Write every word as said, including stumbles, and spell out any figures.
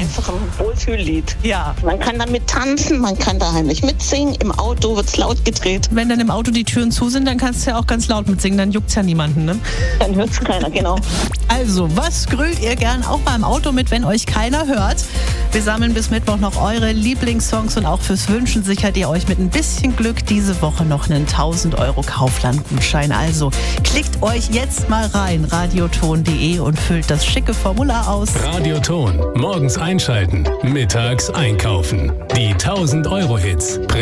Einfach ein Wohlfühllied. Ja. Man kann damit tanzen, man kann da heimlich mitsingen. Im Auto wird's laut gedreht. Wenn dann im Auto die Türen zu sind, dann kannst du ja auch ganz laut mitsingen, dann juckt's ja niemanden, ne? Dann hört's keiner, genau. Also, was grölt ihr gern auch beim Auto mit, wenn euch keiner hört? Wir sammeln bis Mittwoch noch eure Lieblingssongs und auch fürs Wünschen sichert ihr euch mit ein bisschen Glück diese Woche noch einen tausend Euro Kaufland-Gutschein. Also klickt euch jetzt mal rein, radioton punkt de und füllt das schicke Formular aus. Radioton. Morgens einschalten, mittags einkaufen. Die tausend Euro Hits.